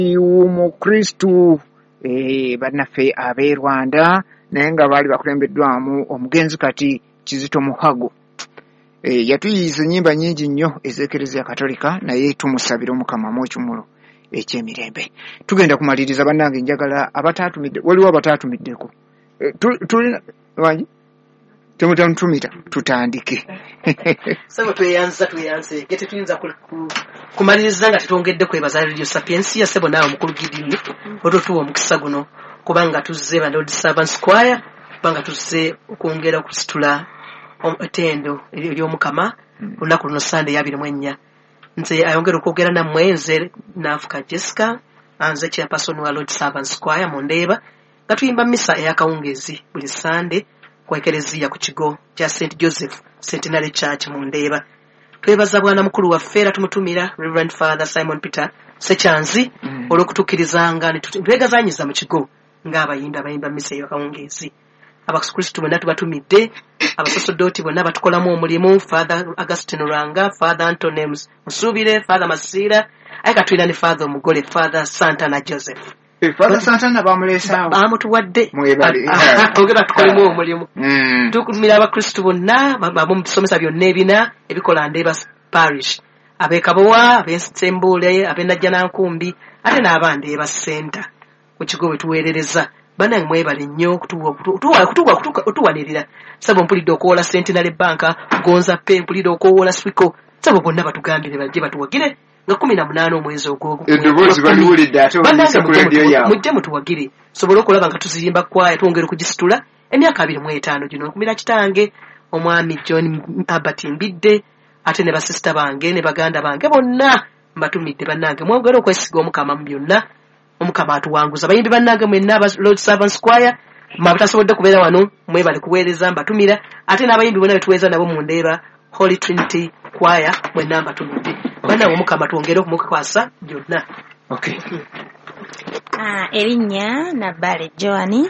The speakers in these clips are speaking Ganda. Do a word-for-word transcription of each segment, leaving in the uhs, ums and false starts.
Umukristu eh bannaffe ab'e Rwanda naye nga baali bakulembeddwamu omugenzi kati Kizito Muhago. Eh yatuyiza ennyimba nnyingi nnyo ez'Eklezia Katolika naye tumusabira Omukama mu ekimulu eky'emirembe. Tugenda kumaliriza bannange, njagala abataatumidde, waliwo abataaatumiddeko. Eh, tulina wanyi temutamutumira tutandike. Sebo tweyanza tweyanze gete tuyinza kumaliriza nga tetwongedde kwebaza Radio Sapiensia sebo naawe mukulu Gideon ototuwa omukisa guno kubanga tuzze ba Lord Servants Choir kubanga tuzze okwongera okusitula omutendo ery'Omukama olunaku luno Sunday abiri mu ennya. Nze ayongera okwogera nammwe nze Nafuka Jessica anze chairperson wa Lord Servants Choir mu Ndeeba nga tuyimba misa ey'akawungezi buli Sunday kwa Eklezia ku kigo kya Saint Joseph Centenary Church mu Ndeeba. Twebaza bwana mukulu wa fera tumutumira Reverend Father Simon Peter Sechanzi mm. olwokutukirizanga netwegazanyiza mu kigo ng'abayimba abayimba misa y'akawungezi. Abakristo bonna tubatumidde, abasosodoti bonna batukolamu omulimu, Father Augustine Ranga, Father Anthony Musubire, Father Masira, ayika tulina ne Father omugole Father Santana Joseph. Eh, Father Santana bamulesa bamutuwadde mwebali ogeba tukolemu omulimu. Tukumira abakristo bonna bamu bisomesa byonna ebina ebikola Ndeeba Parish, ab'Ekabowa, ab'Ensembule, ab'Ennajjanankumbi ate n'abandeeba Center ku kigo we tuweerereza. Bannange mwebale nnyo kutuwanirira. Sabo mpulidde okuwola Centenary Bank, Gonza Pay, mpulidde okuwola Swiko. Sabo bonna batugambire bajje batuwagire nga kumi na munaana omwezi ogwo. Eddoboozi baliwulidde ate olisa ku radio yaabwe. Mujje mutuwagire sobole okulaba nga tuziyimba kwaya twongera okugisitula emyaka abiri mu etaano gino okumira kitange omwami John Albert Mbidde ate ne basista bange ne baganda bange bonna mbatumidde bannange mwongere okwesiga Omukama mu byonna. Omukama atuwanguza bayimbi bannange mwenna aba Lord Servants Choir mabatasobodde kubeera wano mwebale kuweereza mbatumira ate n'abayimbi bonna betuweeza nabo mu Ndeeba Holy Trinity Choir mwenna mbatumidde bannange Omukama twongere okumukwasa byonna. Okay. Ah, erinnya Nabale Joani.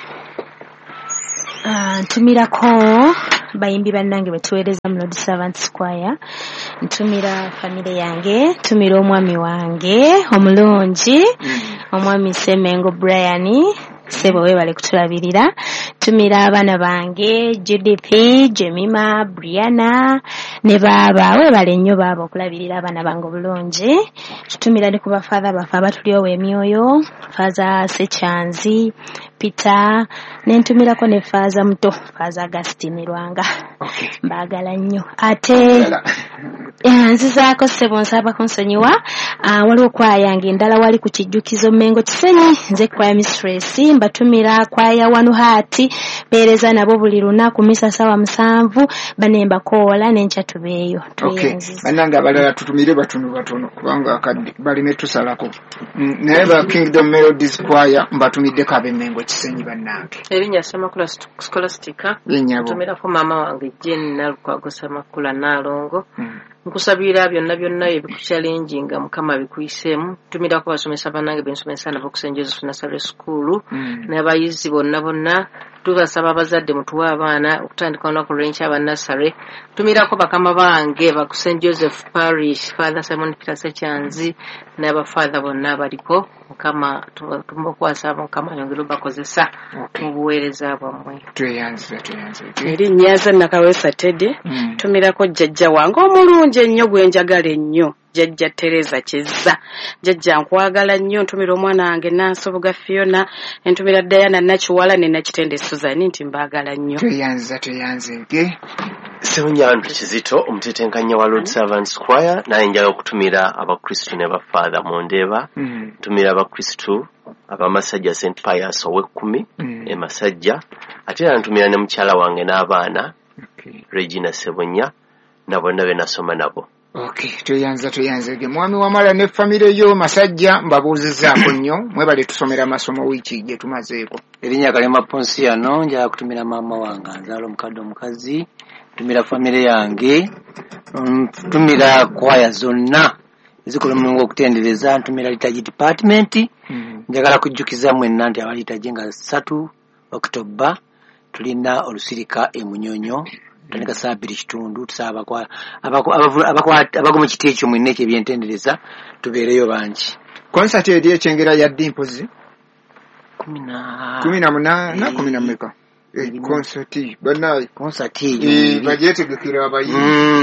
Ah, ntumirako bayimbi bannange betuweereza mu Lord Servants Choir. Ntumira family yange, ntumira omwami wange omulungi, omwami Semengo Brian, sebo webale kutulabirira. Tumira abaana bange Judith, Jemima, Brianna ne baba webale nnyo baba okulabirira abaana bange obulungi. Tutumira ne ku bafather bafe abatuli ow'emyoyo, Father Sechanzi, Peter, nentumirako ne Father muto, Father Augustine Rwanga. Mbagala nnyo. Ate nzizaako sebo nsaba konsonyiwa waliwo kwaya yange endala wali ku kijjukizo Mengo Kisenyi, nze kwaya mistress mbatumira kwaya wanu hati beereza nabo buli lunaku misa sawa musanvu banemba koola n'enkya tubeeyo. Okay. Bannange abalala tutumire batono batono kubanga akadde balime tusalako. Naye ba Kingdom Melodies Choir mbatumiddeko ab'e Mengo Kisenyi bannange. Erinnya Samakula Scholastica. Ntumirako maama wange Jane Nalukwago Samakula Nalongo. Nkusabira byonna byonna ebikuchallenginga Mukama bikuyiseemu. Tumirako basomesa bannange bensomesa nabo ku Saint Joseph Nursery School n'abayizi bonna bonna. Tubasaba abazadde mutuwe abaana okutandika olunaku lw'enkya aba nursery. Tumirako bakama bange ba ku Saint Joseph Parish, Father Simon Peter Sechanzi n'abafather bonna baliko. Mukama tumukwasa Mukama yongere bakozesa mu buweereza bwammwe. Tweyanze tweyanze. Erinnya Nakawesa Teddy. Tumirako jjajja wange omulungi ennyo gwe njagala ennyo. Jjajja Teresa Kizza. Jjajja nkwagala nnyo. Ntumira omwana wange Nansobuga Fiona, entumira Diana Nakiwala ne Nakitende Suzanne nti mbagala nnyo. Tweyanze tweyanze nke. Sewunyandu Kizito omutetenkanya wa Lord Servants Choir naye njala okutumira abakristu ne bafather mu Ndeeba. Mm. Tumira abakristu abamasajja Saint Pius ow'ekkumi mm. e Masajja ate ntumira ne mukyala wange n'abaana okay. Regina Sebonya na bonna be nasoma nabo. Okay, tuyanza tuyanze ge mwami wamala ne family yo Masajja mbabuuzizaako nnyo mwebale tusomera amasomo wiiki gye tumazeeko. Erinnya Kalema Ponsiano njala kutumira maama wange nzaala omukadde omukazi, tumira family yange, tumira kwaya zonna ezikola omulimu okutendereza, ntumira liturgy department. Mm. Njagala kujjukiza mwenna nti abaliturgy nga ssatu October tulina olusirika e Munyonyo. Tunika sabiri kitundu tusaba kwa abago mu kiti ekyo mwinne ekyo byentendereza tubeereyo bangi. concert eri ekyengera ya Dimpozi kumi na kumi na munana kumi na mmeka eh concert banayi concert eh bajetegekera abayi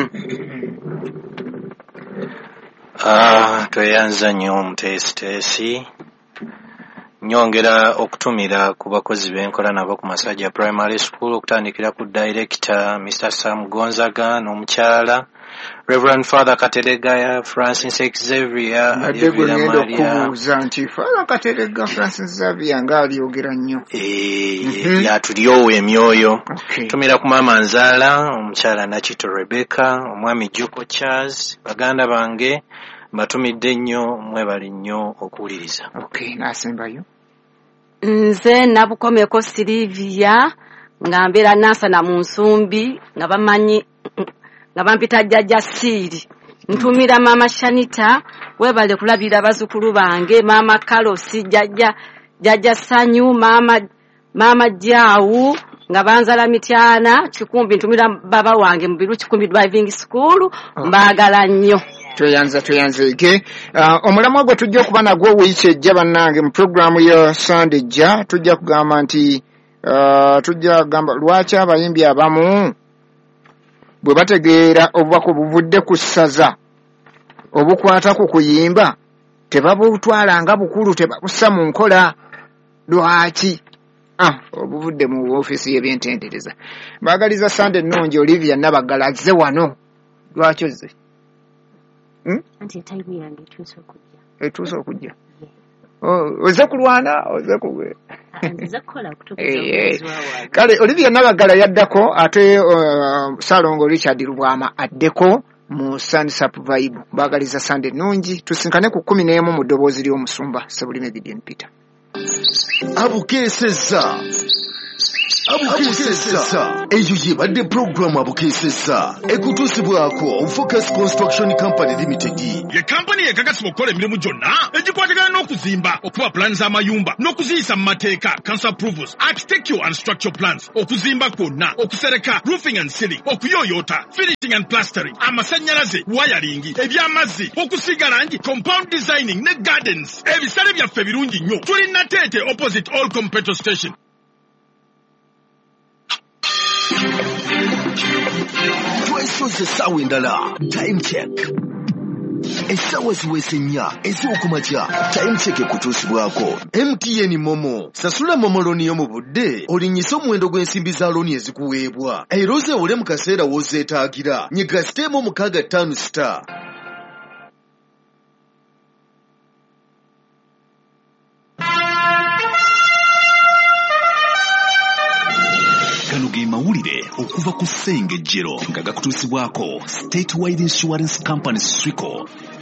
ah tweyanza nnyo omutesitesi nyongera okutumira ku bakozi b'enkola nabo ku Masajja Primary School okutandikira ku director Mister Sam Gonzaga n'omukyala Reverend Father Katerega Francis Xavier Adegula Maria kubuuza nti Father Katerega Francis Xavier ng'alyogera nnyo eh yatulyowe emyoyo tumira ku mama Nzala omukyala Nakito Rebecca omwami Joko Charles baganda bange batumidde nnyo mwebali nnyo okuwuliriza. Okay, nasembayo. Nze nabukomeko Silivia nga mbeera Nansana mu Nsumbi nga bamanyi nga bampita jjajja Siiri. Ntumira mama Shanita webale kulabira bazukulu bange mama Kalosi jjajja jjajja Sanyu mama mama Jawu nga banzala mityana Kikumbi ntumira baba wange mu biru Kikumbi driving school mbagala nnyo. Tweyanza tweyanza ege uh, omulamwa gwe tujja okuba nagwo wiiki ejja bannange mu programu ya Sunday jja tujja kugamba nti uh, tujja kugamba lwaki abayimbi abamu bwe bategeera obubaka obuvudde ku ssaza obukwata ku kuyimba tebabutwala nga bukulu tebabussa mu nkola lwaki ah obuvudde mu ofiisi y'ebyentendereza baagaliza Sunday nnungi Olivia Nabagala azze wano lwaki ozze Hmm? Anti time yange tuso kujja. Etuso kujja. Oh, oze kulwana, oze kugwe. Anza kola kutukuza mwezi wawa. Kale Olivia Nabagala yaddako ate uh, Salongo Richard Rubwama addeko mu Sunsup Vibe. Bagaliza Sunday nungi tusinkane ku kumi n'emu mu ddoboozi ly'omusumba Sebulime Gideon Peter. Abukeseza Abukeseza eyo yebadde programu Abukeseza ekutuusibwako Focus Construction Company Limited. Ye company yekakasibwa okukola emirimu gyonna egikwatagana n'okuzimba okuba plans z'amayumba n'okuziyisa mu mateeka council approvals architectural and structural plans okuzimba kwonna okusereka roofing and ceiling okuyooyoota finishing and plastering amasannyalaze wiring ebyamazzi okusiiga langi compound designing ne gardens ebisale byaffe birungi nnyo tuli Natete opposite Allcom petrol station. Twesoze essaawa endala time check essaawa ziweese nnya ez'okumakya time check ekutuusibwako M T N Momo sasula Momo looni yo mu budde olinnyise omuwendo gw'ensimbi za looni ezikuweebwa era ozeewole mu kaseera w'ozeetaagira nyiga siteemu mukaaga ttaano star. Gano ge mawulire okuva ku Ssengejjero nga gakutuusibwako State Wide Insurance Company Swico.